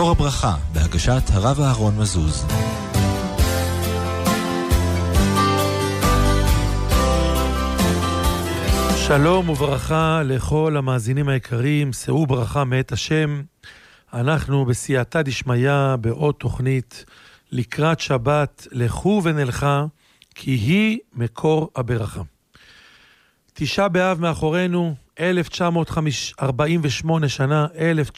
אור הברכה, בהגשת הרב אהרון מזוז. שלום וברכה לכל המאזינים היקרים, שאו ברכה מאת השם. אנחנו בסייעתא דשמיא בעוד תוכנית לקראת שבת, לכו ונלכה, כי היא מקור הברכה. תשעה באב מאחורינו, 1948 שנה,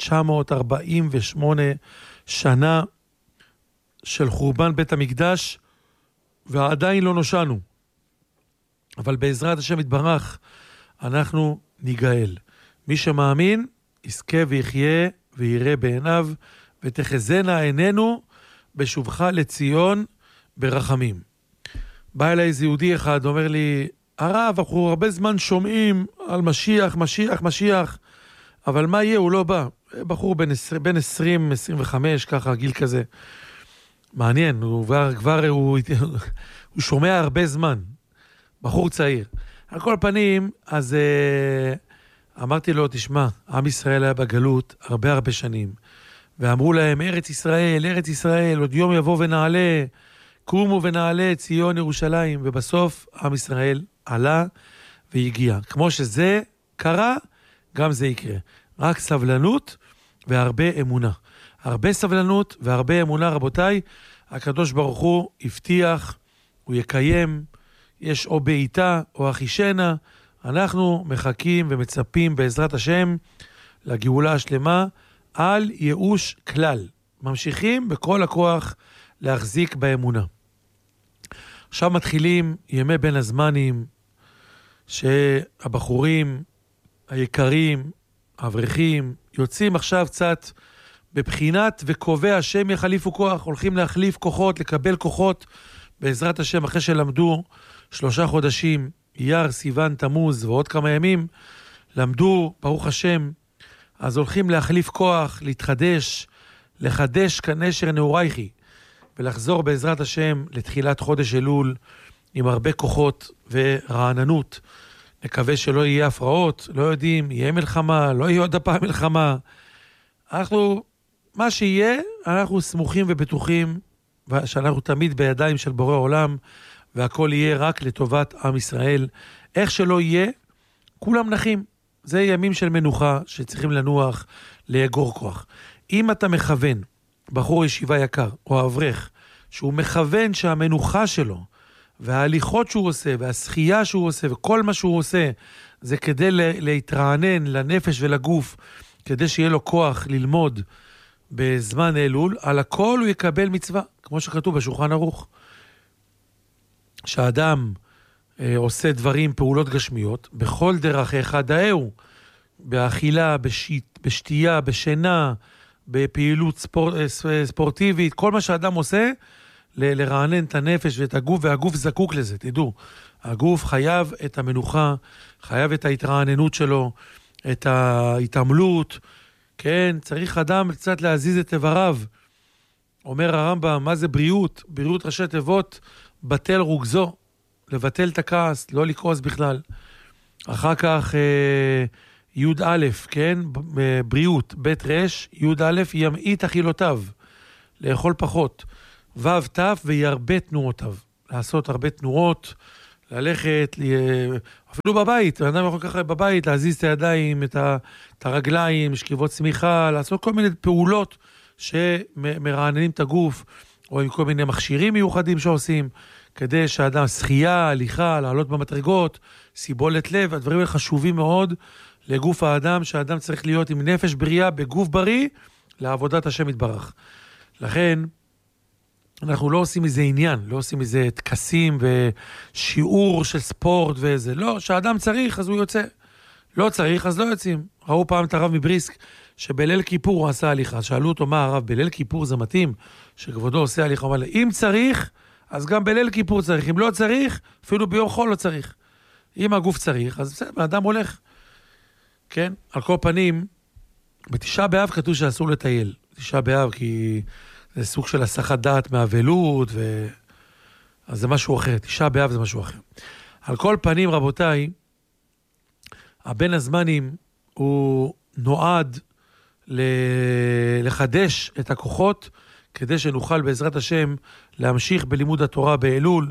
1948 שנה של חורבן בית המקדש, ועדיין לא נושענו. אבל בעזרת השם יתברך, אנחנו ניגאל. מי שמאמין, יזכה ויחיה ויראה בעיניו, ותחזנה עינינו בשובך לציון ברחמים. בא אליי איזה יהודי אחד, אומר לי, הרב, אנחנו הרבה זמן שומעים על משיח, משיח, משיח, אבל מה יהיה? הוא לא בא. בחור בין 20, 25, ככה, גיל כזה. מעניין, הוא שומע הרבה זמן. בחור צעיר. על כל פנים, אז אמרתי לו, תשמע, עם ישראל היה בגלות הרבה שנים, ואמרו להם, ארץ ישראל, ארץ ישראל, עוד יום יבוא ונעלה, קומו ונעלה ציון ירושלים, ובסוף עם ישראל עלה והגיע. כמו שזה קרה, גם זה יקרה. רק סבלנות והרבה אמונה. הרבה סבלנות והרבה אמונה, רבותיי, הקדוש ברוך הוא הבטיח, הוא יקיים, יש או בעיתה או אחישנה, אנחנו מחכים ומצפים בעזרת השם לגאולה השלמה, על ייאוש כלל. ממשיכים בכל הכוח להחזיק באמונה. עכשיו מתחילים ימי בין הזמנים, שהבחורים היקרים, האברכים, יוצאים עכשיו קצת בבחינת וקובע השם יחליפו כוח, הולכים להחליף כוחות, לקבל כוחות, בעזרת השם, אחרי שלמדו 3 חודשים, אייר, סיוון, תמוז ועוד כמה ימים, למדו, ברוך השם, אז הולכים להחליף כוח, להתחדש, לחדש כנשר נעורייכי, ולחזור בעזרת השם לתחילת חודש אלול, עם הרבה כוחות ורעננות. נקווה שלא יהיה הפרעות, לא יודעים, יהיה מלחמה, לא יהיה עוד הפעם מלחמה. אנחנו, מה שיהיה, אנחנו סמוכים ובטוחים, שאנחנו תמיד בידיים של בורא עולם, והכל יהיה רק לטובת עם ישראל. איך שלא יהיה, כולם נחים. זה ימים של מנוחה, שצריכים לנוח, לאגור כוח. אם אתה מכוון, בחור ישיבה יקר, או אברך, שהוא מכוון שהמנוחה שלו, וההליכות שהוא עושה, והשחייה שהוא עושה, וכל מה שהוא עושה, זה כדי להתרענן לנפש ולגוף, כדי שיהיה לו כוח ללמוד בזמן אלול, על הכל הוא יקבל מצווה, כמו שכתוב בשולחן ערוך. שהאדם עושה דברים, פעולות גשמיות, בכל דרך אחד דאהו, באכילה, בשתייה, בשינה, בפעילות ספורטיבית, כל מה שהאדם עושה, לרענן את הנפש ואת הגוף, והגוף זקוק לזה, תדעו. הגוף חייב את המנוחה, חייב את ההתרעננות שלו, את ההתעמלות, כן, צריך אדם קצת להזיז את איבריו. אומר הרמב"ם, מה זה בריאות? בריאות ראשי תיבות, בטל רוגזו, לבטל את הכעס, לא לכעוס בכלל. אחר כך י' א', כן, בריאות, בית רש, י' א', ימעיט אכילותיו, לאכול פחות. ו' ת' וירבה תנועותיו, לעשות הרבה תנועות, ללכת, אפילו בבית, האדם יכול ככה בבית, להזיז את הידיים, את הרגליים, שכיבות צמיחה, לעשות כל מיני פעולות שמרעננים את הגוף, או עם כל מיני מכשירים מיוחדים שעושים, כדי שהאדם, שחייה, הליכה, לעלות במדרגות, סיבולת לב, הדברים האלה חשובים מאוד לגוף האדם, שהאדם צריך להיות עם נפש בריאה, בגוף בריא, לעבודת השם יתברך. לכן, אנחנו לא עושים מזה עניין, לא עושים מזה תקסים ושיעור של ספורט וזה, לא, שהאדם צריך אז הוא יוצא, לא צריך אז לא יוצאים. ראו פעם את הרב מבריסק, שבליל כיפור הוא עשה הליכה, שאלו אותו מה הרב, בליל כיפור זה מתאים, שכבודו עושה הליכה, הוא אמר, אם צריך, אז גם בליל כיפור צריך, אם לא צריך, אפילו ביום חול לא צריך. אם הגוף צריך, אז בסדר, האדם הולך. כן, על כל פנים, בתשעה באב כתוב שאסור לטייל, תשעה באב כי זה סוג של הסחת דעת מהאבלות, אז זה משהו אחר, תשעה באב זה משהו אחר. על כל פנים, רבותיי, הבן הזמנים הוא נועד לחדש את הכוחות, כדי שנוכל בעזרת השם להמשיך בלימוד התורה באלול,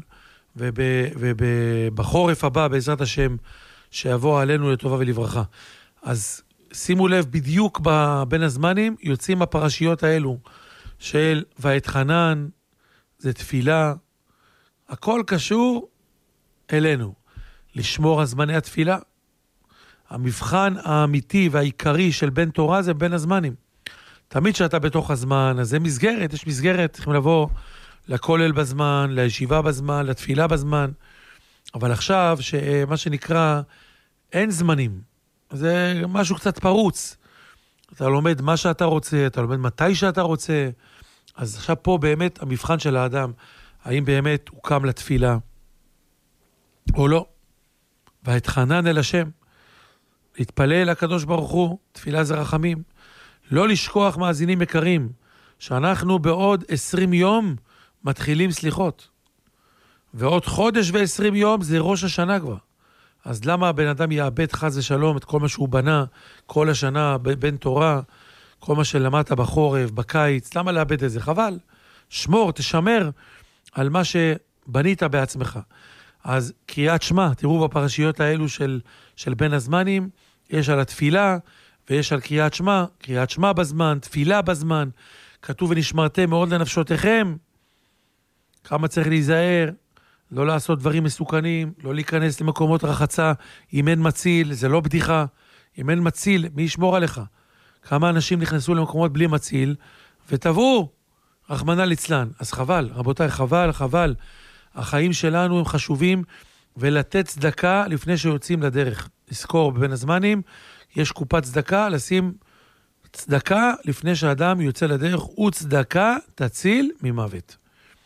ובחורף הבא בעזרת השם, שיבוא עלינו לטובה ולברכה. אז שימו לב, בדיוק בין הזמנים יוצאים הפרשיות האלו, של ואתחנן, זה תפילה, הכל קשור אלינו. לשמור על זמני התפילה. המבחן האמיתי והעיקרי של בן תורה זה בין הזמנים. תמיד שאתה בתוך הזמן, אז זה מסגרת, יש מסגרת, צריכים לבוא לכולל בזמן, לישיבה בזמן, לתפילה בזמן. אבל עכשיו, מה שנקרא, אין זמנים. זה משהו קצת פרוץ. אתה לומד מה שאתה רוצה, אתה לומד מתי שאתה רוצה. אז עכשיו פה באמת המבחן של האדם, האם באמת הוא קם לתפילה או לא. והתחנן אל השם, להתפלל לקדוש ברוך הוא, תפילה זה רחמים. לא לשכוח, מאזינים יקרים, שאנחנו בעוד 20 יום מתחילים סליחות. ועוד חודש ו20 יום זה ראש השנה כבר. אז למה הבן אדם יאבד חס ושלום את כל מה שהוא בנה, כל השנה בין תורה, כל מה שלמדת בחורף, בקיץ, למה לאבד את זה? חבל. שמור, תשמר על מה שבנית בעצמך. אז קריאת שמע, תראו בפרשיות האלו של בין הזמנים, יש על התפילה ויש על קריאת שמע, קריאת שמע בזמן, תפילה בזמן, כתוב ונשמרתם מאוד לנפשותיכם, כמה צריך להיזהר, לא לעשות דברים מסוכנים, לא להיכנס למקומות רחצה, אם אין מציל, זה לא בדיחה, אם אין מציל, מי ישמור עליך? כמה אנשים נכנסו למקומות בלי מציל, וטבעו, רחמנא ליצלן. אז חבל, רבותיי, חבל. החיים שלנו הם חשובים, ולתת צדקה לפני שיוצאים לדרך. לזכור בבין הזמנים, יש קופת צדקה, לשים צדקה לפני שהאדם יוצא לדרך, וצדקה תציל ממוות.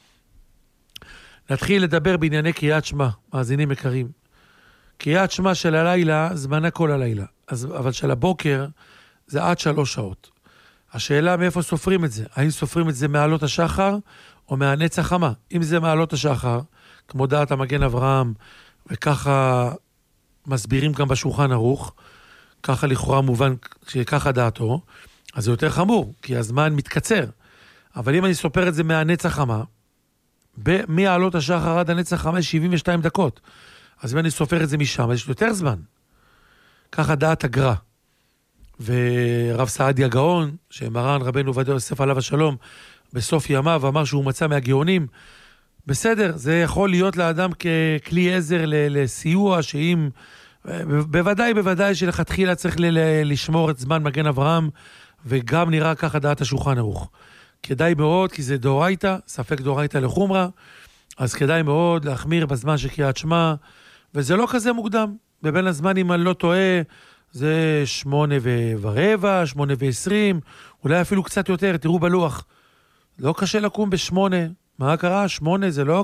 נתחיל לדבר בענייני קריאת שמע, מאזינים יקרים. קריאת שמע של הלילה, זמנה כל הלילה. אבל של הבוקר, זה עד 3 שעות. השאלה מאיפה סופרים את זה? האם סופרים את זה מעלות השחר, או מהנץ החמה? אם זה מעלות השחר, כמו דעת המגן אברהם, וככה מסבירים גם בשולחן ערוך, ככה לכאורה מובן שככה דעתו, אז זה יותר חמור, כי הזמן מתקצר. אבל אם אני סופר את זה מהנץ החמה, מעלות השחר עד הנץ החמה 72 דקות. אז אם אני סופר את זה משם, אז יש יותר זמן. ככה דעת הגר"א. ורב סעדיה גאון, שמרן רבנו עובדיה יוסף עליו השלום, בסוף ימיו אמר שהוא מצא מהגאונים, בסדר, זה יכול להיות לאדם ככלי עזר לסיוע, שאם, בוודאי שלכתחילה צריך לשמור את זמן מגן אברהם, וגם נראה ככה דעת השולחן ערוך. כדאי מאוד, כי זה דאורייתא, ספק דאורייתא לחומרא, אז כדאי מאוד להחמיר בזמן של קריאת שמע, וזה לא כזה מוקדם. בבין הזמן, אם אני לא טועה, זה 8:15, 8:20, אולי אפילו קצת יותר, תראו בלוח. לא קשה לקום ב8, מה קרה? 8 זה לא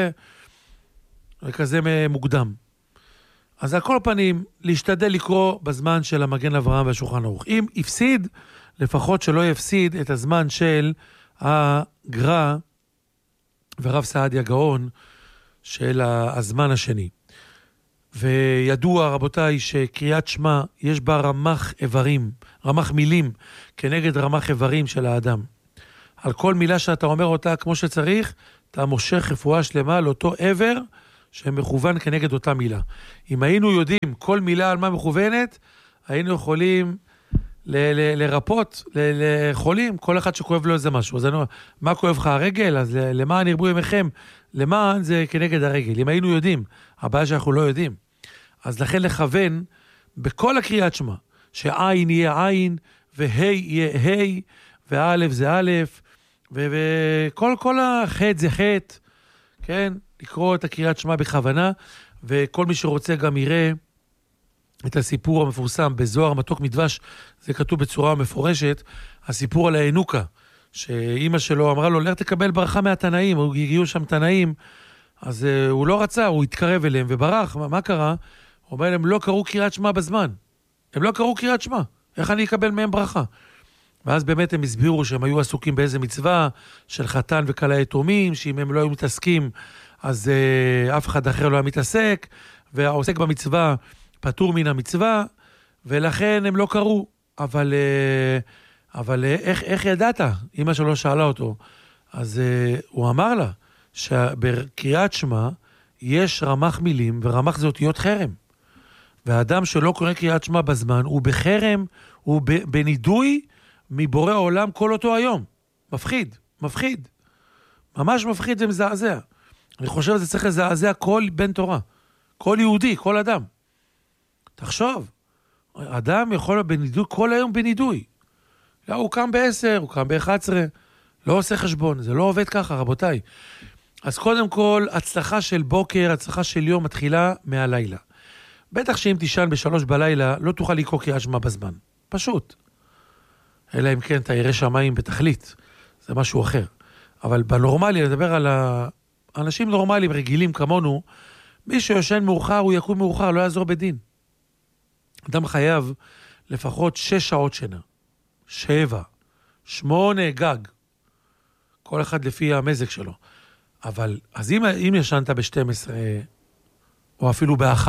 כזה מוקדם. אז על כל פנים, להשתדל לקרוא בזמן של המגן אברהם והשולחן ערוך. אם הפסיד, לפחות שלא יפסיד את הזמן של הגר"א ורב סעדיה גאון של הזמן השני. וידוע, רבותיי, שקריאת שמע יש בה רמ"ח מילים, כנגד רמ"ח איברים של האדם. על כל מילה שאתה אומר אותה כמו שצריך, אתה מושך רפואה שלמה לאותו עבר שמכוון כנגד אותה מילה. אם היינו יודעים כל מילה על מה מכוונת, היינו יכולים לרפות, לחולים, כל אחד שכואב לו איזה משהו. אז מה כואב לך הרגל? אז למען ירבו ימיכם, למען זה כנגד הרגל. אם היינו יודעים, הבעיה שאנחנו לא יודעים. אז לכן לכוון בכל הקריאת שמע, שעין יהיה עין, והי יהיה הי, וא' זה א', וכל החטא זה חטא, כן? לקרוא את הקריאת שמע בכוונה, וכל מי שרוצה גם יראה את הסיפור המפורסם בזוהר מתוק מדבש, זה כתוב בצורה מפורשת, הסיפור על האנוקה, שאמא שלו אמרה לו, לך תקבל ברכה מהתנאים, הוא הגיעו שם תנאים, אז הוא לא רצה, הוא התקרב אליהם וברח, מה קרה? הוא אומר, הם לא קראו קריאת שמע בזמן, הם לא קראו קריאת שמע, איך אני אקבל מהם ברכה? ואז באמת הם הסבירו שהם היו עסוקים באיזה מצווה של חתן וכלה יתומים, שאם הם לא היו מתעסקים, אז אף אחד אחר לא היה מתעסק, והעוסק במצווה פטור מן המצווה, ולכן הם לא קראו. אבל אבל איך ידעת? אמא שלו שאלה אותו. אז הוא אמר לה, שבקריאת שמע יש רמ"ח מילים, ורמ"ח זה אותיות חרם. והאדם שלא קורא קריאת שמע בזמן, הוא בחרם, הוא בנידוי מבורא העולם כל אותו היום. מפחיד, מפחיד. ממש מפחיד ומזעזע. אני חושב שזה צריך לזעזע כל בן תורה. כל יהודי, כל אדם. תחשוב, אדם יכול להיות בנידוי, כל היום בנידוי. לא, הוא קם ב10, הוא קם ב11, לא עושה חשבון, זה לא עובד ככה, רבותיי. אז קודם כל, הצלחה של בוקר, הצלחה של יום מתחילה מהלילה. בטח שאם תישן ב3 בלילה, לא תוכל לקרוא קריאת שמע בזמן. פשוט. אלא אם כן, אתה ירא שמיים בתכלית. זה משהו אחר. אבל בנורמלי, אני מדבר על האנשים נורמליים, רגילים כמונו, מי שיושן מאוחר, הוא יקום מאוחר, לא יעזור בדין. אדם חייב לפחות 6 שעות שינה. 7, 8 גג. כל אחד לפי המזג שלו. אבל, אז אם ישנת ב12, או אפילו ב1,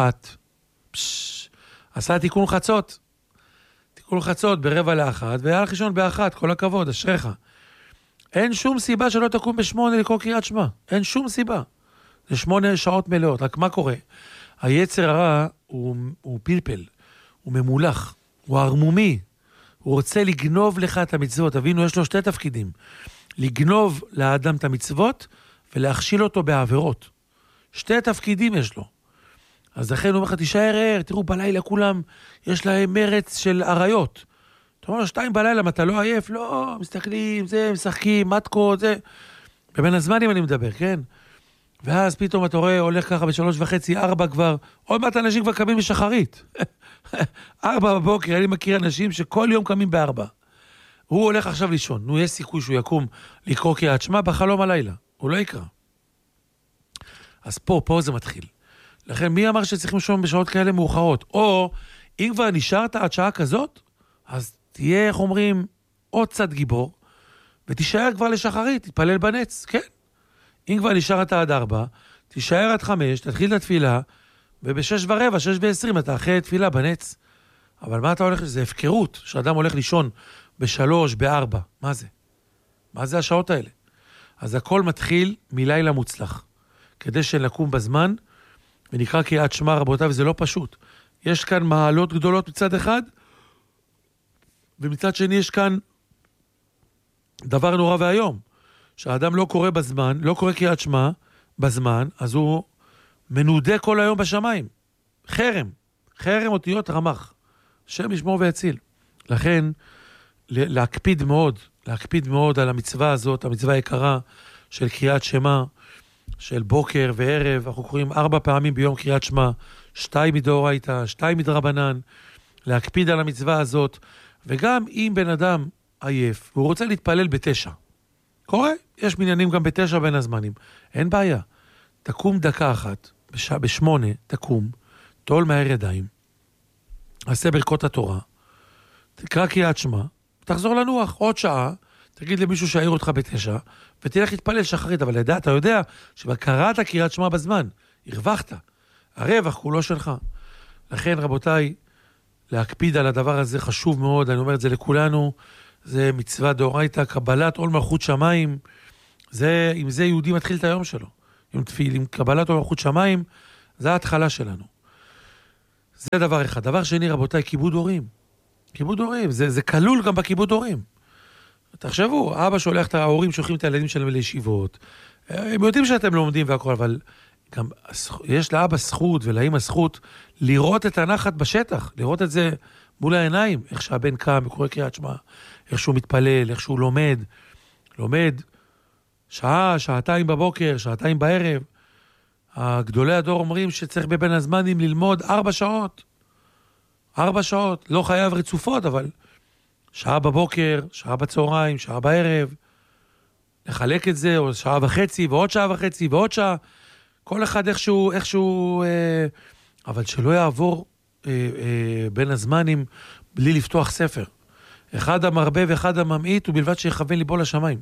עשה תיקון חצות. תיקון חצות ב12:45, והיה לך לישון ב1, כל הכבוד, אשריך. אין שום סיבה שלא תקום ב8 לקרוא קריאת שמע. אין שום סיבה. זה 8 שעות מלאות. רק מה קורה? היצר הרע הוא פלפל, הוא ממולח, הוא ערמומי. הוא רוצה לגנוב לך את המצוות. תבינו, יש לו 2 תפקידים. לגנוב לאדם את המצוות, ולהכשיל אותו בעבירות. 2 תפקידים יש לו. אז לכן הוא אומר לך, תישאר ער, תראו בלילה כולם, יש להם מרץ של עריות. אתה אומר, 2 בלילה, אם אתה לא עייף, לא, מסתכלים, זה, משחקים, מתקות, זה. בבין הזמנים אני מדבר, כן? ואז פתאום אתה רואה, הולך ככה ב3:30, 4 כבר, עוד מעט אנשים כבר קמים בשחרית. 4 בבוקר, אני מכיר אנשים שכל יום קמים ב4. הוא הולך עכשיו לישון, נו, יש סיכוי שהוא יקום לקרוא קריאת שמע בחלום הלילה. הוא לא יקרא. אז פה זה מתחיל. לכן מי אמר שצריכים לישון בשעות כאלה מאוחרות? או אם כבר נשארת עד שעה כזאת, אז תהיה, איך אומרים, עוד צד גיבור, ותישאר כבר לשחרית, תתפלל בנץ, כן. אם כבר נשארת עד 4, תישאר עד 5, תתחיל את התפילה, וב6:15, 6:20, אתה אחרי תפילה בנץ. אבל מה אתה הולך? זה הפקרות, שאדם הולך לישון ב3, ב4. מה זה? מה זה השעות האלה? אז הכל מתחיל מלילה מוצלח. כדי שנקום בזמן, ונקרא קריאת שמע, רבותיי, וזה לא פשוט. יש כאן מעלות גדולות מצד אחד, ומצד שני יש כאן דבר נורא והיום. שהאדם לא קורא בזמן, לא קורא קריאת שמע בזמן, אז הוא מנודה כל היום בשמיים. חרם אותיות רמ"ח. השם ישמור ויציל. לכן, להקפיד מאוד על המצווה הזאת, המצווה היקרה של קריאת שמע, של בוקר וערב. אנחנו קוראים 4 פעמים ביום קריאת שמע, 2 מדאורייתא, 2 מדרבנן. להקפיד על המצווה הזאת, וגם אם בן אדם עייף, והוא רוצה להתפלל ב9, קורה, יש מניינים גם ב9 בין הזמנים, אין בעיה. תקום דקה אחת, ב8 תקום, תול מהר ידיים, עשה ברכות התורה, תקרא קריאת שמע, תחזור לנוח עוד שעה, תגיד למישהו שיעיר אותך ב9, ותלך להתפלל שחרית, אבל אתה יודע שבקראת קריאת שמע בזמן, הרווחת, הרווח כולו שלך. לכן רבותיי, להקפיד על הדבר הזה חשוב מאוד, אני אומר את זה לכולנו, זה מצווה דאורייתא, קבלת עול מלכות שמיים, עם זה יהודי מתחיל את היום שלו. עם קבלת עול מלכות שמיים, זה ההתחלה שלנו. זה דבר אחד. דבר שני, רבותיי, כיבוד הורים. כיבוד הורים, זה כלול גם בכיבוד הורים. תחשבו, אבא שולח את ההורים, שולחים את הילדים שלהם לישיבות, הם יודעים שאתם לומדים והכל, אבל גם יש לאבא זכות ולאמא זכות לראות את הנחת בשטח, לראות את זה מול העיניים, איך שהבן קם וקורא קריאת שמע, איך שהוא מתפלל, איך שהוא לומד שעה, 2 בבוקר, 2 בערב. הגדולי הדור אומרים שצריך בבין הזמנים ללמוד 4 שעות. 4 שעות, לא חייב רצופות, אבל שעה בבוקר, שעה בצהריים, שעה בערב, לחלק את זה, או 1.5 שעות, ועוד 1.5 שעות, ועוד שעה, כל אחד איכשהו, אבל שלא יעבור בין הזמנים בלי לפתוח ספר. אחד המרבה ואחד הממעיט, ובלבד שיכוון ליבו לשמיים.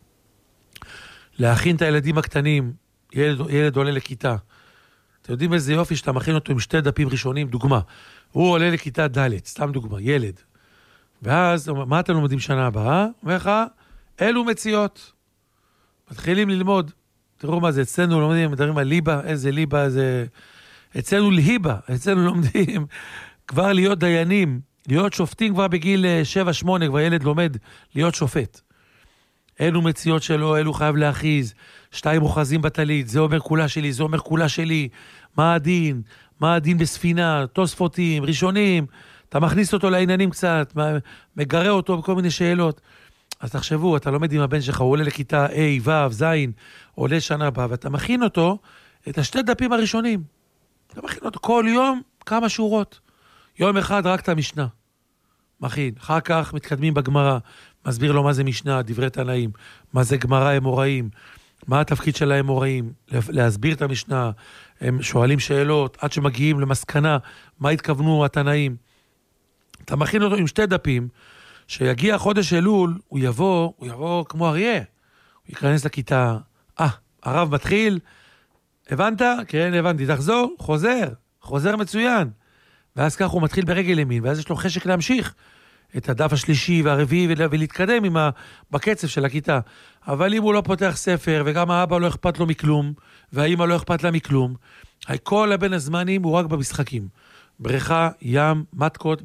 להכין את הילדים הקטנים, ילד עולה לכיתה. אתם יודעים איזה יופי שאתה מכין אותו עם 2 דפים ראשונים, דוגמה. הוא עולה לכיתה ד', סתם דוגמה, ילד. ואז, מה אתם לומדים שנה הבאה? אומר לך, אלו מציאות. מתחילים ללמוד. תראו מה זה, אצלנו לומדים, מדברים על ליבה, איזה ליבה, איזה... אצלנו להיבה, אצלנו לומדים כבר להיות דיינים, להיות שופטים כבר בגיל 7-8, כבר ילד לומד להיות שופט. אלו מציאות שלו, אלו חייב להכריז, 2 אוחזים בטלית, זה אומר כולה שלי, זה אומר כולה שלי, מה הדין? מה הדין בספינה, תוספותים, ראשונים, אתה מכניס אותו לעניינים קצת, מגרה אותו בכל מיני שאלות. אז תחשבו, אתה לומד עם הבן שלך, הוא עולה לכיתה A, ו', ז', עולה שנה הבאה, ואתה מכין אותו את 2 דפים הראשונים. אתה מכין אותו כל יום כמה שורות. יום אחד רק את המשנה. מכין. אחר כך מתקדמים בגמרא, מסביר לו מה זה משנה, דברי תנאים, מה זה גמרא אמוראים, מה התפקיד של האמוראים, להסביר את המשנה, הם שואלים שאלות, עד שמגיעים למסקנה, מה התכוונו התנאים. אתה מכין אותו עם 2 דפים, שיגיע חודש אלול, הוא יבוא כמו אריה, הוא ייכנס לכיתה, הרב מתחיל, הבנת? כן, הבנתי, תחזור, חוזר מצוין, ואז כך הוא מתחיל ברגל ימין, ואז יש לו חשק להמשיך את הדף השלישי והרביעי ולהתקדם בקצב של הכיתה. אבל אם הוא לא פותח ספר, וגם האבא לא אכפת לו מכלום, והאמא לא אכפת לה מכלום, כל הבן הזמנים הוא רק במשחקים. בריכה, ים, מתקות,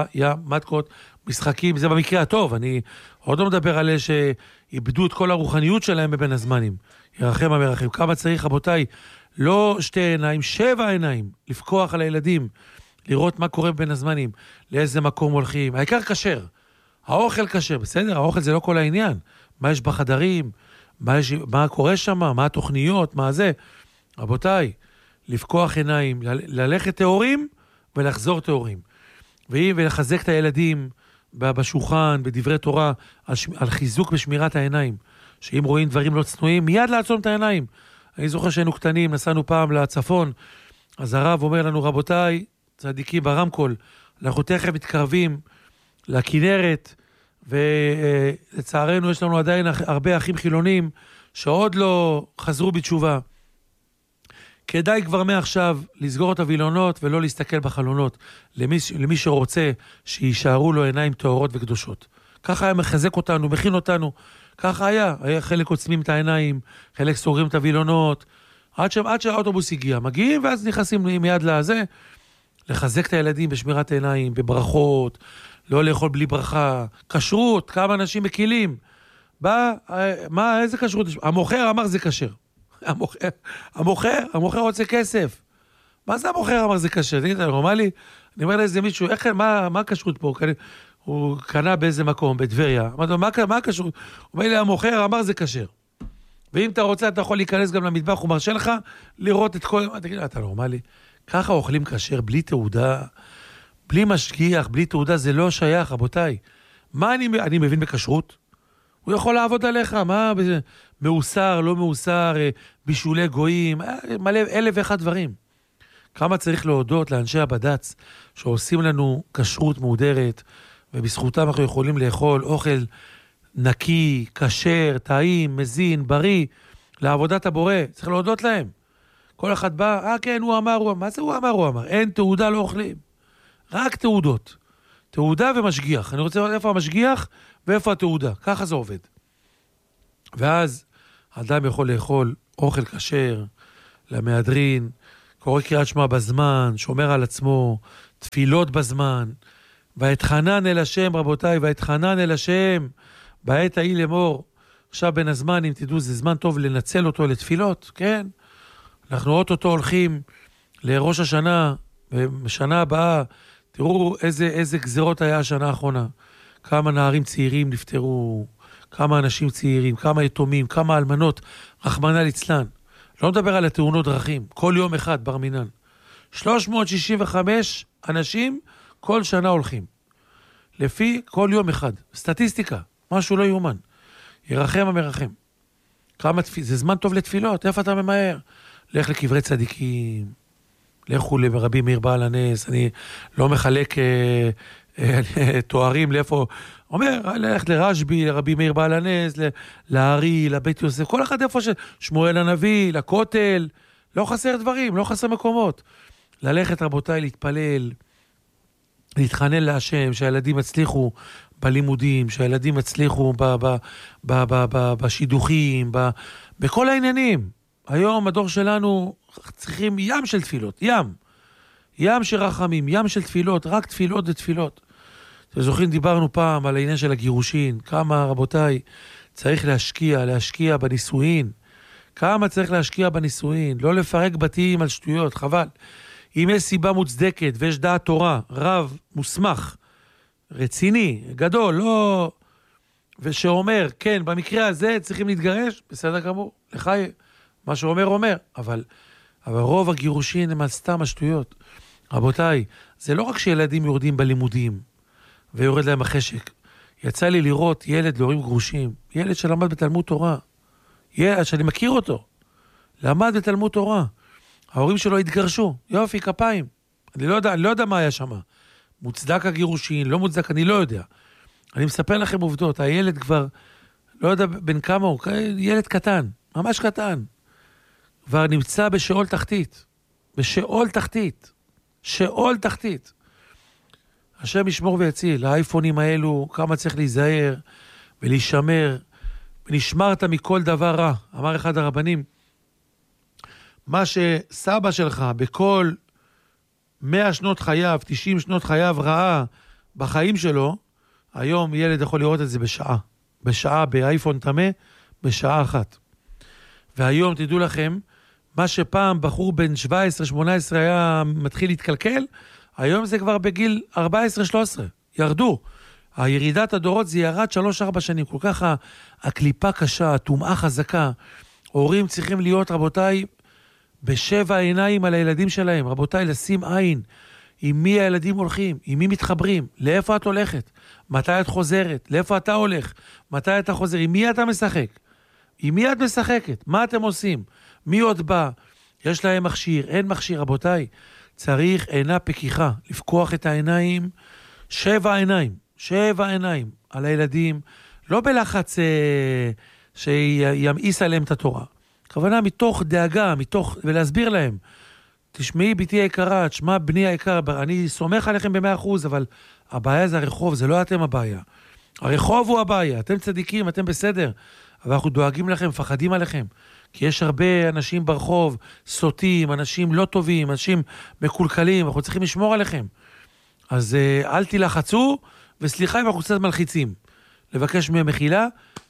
משחקים, זה במקרה הטוב. אני עוד לא מדבר על אלה שאיבדו את כל הרוחניות שלהם בבין הזמנים. ירחם המרחם. כמה צריך, רבותיי, לא 2 עיניים, 7 עיניים, לפקוח על הילדים, לראות מה קורה בין הזמנים, לאיזה מקום הולכים. העיקר כשר, האוכל כשר, בסדר? האוכל זה לא כל העניין. מה יש בחדרים, מה קורה שם, מה התוכניות, מה זה. רבותיי, לפקוח עיניים, ללכת תיאורים ולחזור תיאורים. ולחזק את הילדים בשולחן, בדברי תורה, על חיזוק בשמירת העיניים. שאם רואים דברים לא צנועים, מיד לעצום את העיניים. אני זוכר שהיינו קטנים, נסענו פעם לצפון, אז הרב אומר לנו, רבותיי, צדיקים ברמקול, אנחנו תכף מתקרבים לכנרת, ולצערנו יש לנו עדיין הרבה אחים חילונים, שעוד לא חזרו בתשובה. כדאי כבר מעכשיו לסגור את הווילונות, ולא להסתכל בחלונות, למי שרוצה שישארו לו עיניים טהורות וקדושות. ככה היה מחזק אותנו, מכין אותנו, ככה היה חלק עוצמים את העיניים, חלק סוגרים את הווילונות, עד שהאוטובוס הגיע, מגיעים ואז נכנסים מיד לזה, לחזק את הילדים בשמירת העיניים, בברכות, לא לאכול בלי ברכה, כשרות, כמה אנשים מקילים, איזה כשרות? המוכר אמר זה כשר, המוכר רוצה כסף, מה זה המוכר אמר זה כשר? תגיד, אתה נורמלי? אני אומר לאיזה מישהו, מה הכשרות פה? הוא קנה באיזה מקום, בטבריה, אמרתי לו, מה הכשרות? הוא אומר לי, המוכר אמר זה כשר. ואם אתה רוצה, אתה יכול להיכנס גם למטבח, הוא מרשה לך לראות את כל... תגיד, אתה נורמלי? ככה אוכלים כשר, בלי תעודה, בלי משגיח, בלי תעודה, זה לא שייך, רבותיי. מה אני מבין בכשרות? הוא יכול לעבוד עליך, מה? מאוסר, לא מאוסר, בישולי גויים, מלא 1,001 דברים. כמה צריך להודות לאנשי הבד"ץ, שעושים לנו כשרות מהודרת, ובזכותם אנחנו יכולים לאכול אוכל נקי, כשר, טעים, מזין, בריא, לעבודת הבורא. צריך להודות להם. כל אחד בא, כן, הוא אמר, מה זה הוא אמר? אין תעודה, לא אוכלים. רק תעודות. תעודה ומשגיח. אני רוצה לראות איפה המשגיח ואיפה התעודה. ככה זה עובד. ואז האדם יכול לאכול אוכל כשר, למהדרין, קורא קריאת שמע בזמן, שומר על עצמו, תפילות בזמן, ואתחנן אל השם, רבותיי, ואתחנן אל השם, בעת ההיא לאמור. עכשיו בין הזמן, אם תדעו, זה זמן טוב לנצל אותו לתפילות, כן? אנחנו אוטוטו הולכים לראש השנה, בשנה הבאה, תראו איזה גזרות היה השנה האחרונה. כמה נערים צעירים נפטרו, כמה אנשים צעירים, כמה יתומים, כמה אלמנות, רחמנא ליצלן. לא מדבר על התאונות דרכים, כל יום אחד בר מינן. 365 אנשים כל שנה הולכים. לפי כל יום אחד. סטטיסטיקה, משהו לא יאומן. ירחם המרחם. זה זמן טוב לתפילות, איפה אתה ממהר? לך לקברי צדיקים, לכו לרבי מאיר בעל הנס, אני לא מחלק תוארים לאיפה, אומר, לך לרשב"י, לרבי מאיר בעל הנס, להרי, לבית יוסף, כל אחד איפה שמואל הנביא, לכותל, לא חסר דברים, לא חסר מקומות. ללכת רבותיי, להתפלל, להתחנן להשם, שהילדים יצליחו בלימודים, שהילדים הצליחו בשידוכים, בכל העניינים. היום הדור שלנו צריכים ים של תפילות, ים של רחמים, ים של תפילות, רק תפילות ותפילות. אתם זוכרים, דיברנו פעם על העניין של הגירושין, כמה רבותיי צריך להשקיע בנישואין, כמה צריך להשקיע בנישואין, לא לפרק בתים על שטויות, חבל. אם יש סיבה מוצדקת ויש דעת תורה, רב מוסמך, רציני, גדול, לא... ושאומר, כן, במקרה הזה צריכים להתגרש, בסדר גמור, לך מה שאומר, אבל רוב הגירושין הם על סתם השטויות. רבותיי, זה לא רק שילדים יורדים בלימודים, ויורד להם החשק. יצא לי לראות ילד להורים גרושים, ילד שלמד בתלמוד תורה, ילד שאני מכיר אותו, למד בתלמוד תורה, ההורים שלו התגרשו, יופי, כפיים. אני לא יודע מה היה שם. מוצדק הגירושין, לא מוצדק, אני לא יודע. אני מספר לכם עובדות, הילד כבר, לא יודע בין כמה הוא, ילד קטן, ממש קטן. כבר נמצא בשאול תחתית. שאול תחתית. השם ישמור ויציל, האייפונים האלו, כמה צריך להיזהר ולהישמר, ונשמרת מכל דבר רע. אמר אחד הרבנים, מה שסבא שלך בכל 100 שנות חייו, 90 שנות חייו ראה בחיים שלו, היום ילד יכול לראות את זה בשעה באייפון תמה, בשעה אחת. והיום תדעו לכם, מה שפעם בחור בן 17-18 היה מתחיל להתקלקל, היום זה כבר בגיל 14-13, ירדו. הירידת הדורות זה ירד 3-4 שנים, כל כך הקליפה קשה, התומעה חזקה. הורים צריכים להיות, רבותיי, בשבע עיניים על הילדים שלהם, רבותיי, לשים עין, עם מי הילדים הולכים, עם מי מתחברים, לאיפה את הולכת, מתי את חוזרת, לאיפה אתה הולך, מתי אתה חוזר, עם מי אתה משחק, עם מי את משחקת, מה אתם עושים, מי עוד בא, יש להם מכשיר, אין מכשיר, רבותיי, צריך עינה פקיחה, לפקוח את העיניים, 7 עיניים על הילדים, לא בלחץ שימאיס עליהם את התורה, הכוונה מתוך דאגה, ולהסביר להם, תשמעי ביתי היקרה, תשמע בני היקר, אני סומך עליכם ב100%, אבל הבעיה זה הרחוב, זה לא אתם הבעיה. הרחוב הוא הבעיה, אתם צדיקים, אתם בסדר, אבל אנחנו דואגים לכם, מפחדים עליכם, כי יש הרבה אנשים ברחוב, סוטים, אנשים לא טובים, אנשים מקולקלים, אנחנו צריכים לשמור עליכם. אז אל תלחצו, וסליחה אם אנחנו קצת מלחיצים, לבקש מהם מחילה,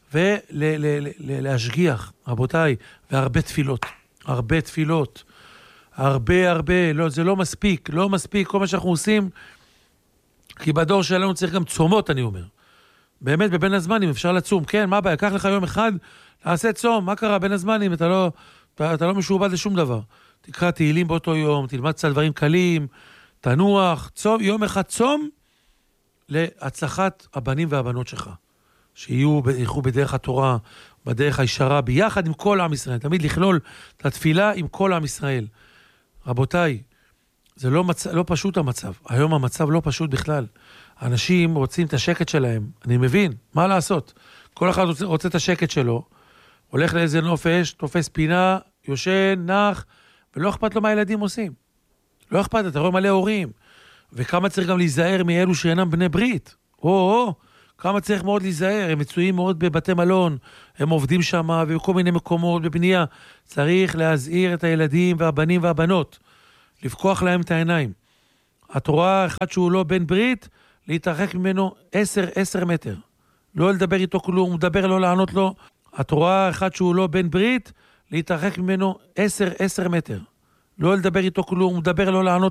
ולהשגיח, רבותיי, והרבה תפילות, הרבה, לא, זה לא מספיק, כל מה שאנחנו עושים, כי בדור שלנו צריך גם צומות, אני אומר. באמת, בבין הזמנים אפשר לצום, כן, מה הבעיה? קח לך יום אחד, תעשה צום, מה קרה? בין הזמנים, אתה לא משועבד לשום דבר. תקרא תהילים באותו יום, תלמד קצת דברים קלים, תנוח, צום, יום אחד צום, להצלחת הבנים והבנות שלך. ילכו בדרך התורה, בדרך הישרה, ביחד עם כל עם ישראל. תמיד לכלול את התפילה עם כל עם ישראל. רבותיי, זה לא פשוט המצב. היום המצב לא פשוט בכלל. אנשים רוצים את השקט שלהם. אני מבין, מה לעשות? כל אחד רוצה את השקט שלו, הולך לאיזה נופש, תופס פינה, יושן, נח, ולא אכפת לו מה הילדים עושים. לא אכפת, אתה רואה מלא הורים. וכמה צריך גם להיזהר מאלו שאינם בני ברית. כמה צריך מאוד להיזהר, הם מצויים מאוד בבתי מלון, הם עובדים שם ובכל מיני מקומות בבנייה. צריך להזהיר את הילדים והבנים והבנות, לפקוח להם את העיניים. התורה, אחד שהוא לא בן ברית, להתרחק ממנו 10 מטר. לא לדבר איתו כלום, מדבר לא לענות לו. התורה, אחד שהוא לא בן ברית, להתרחק ממנו 10 מטר. לא לדבר איתו כלום, מדבר לא לענות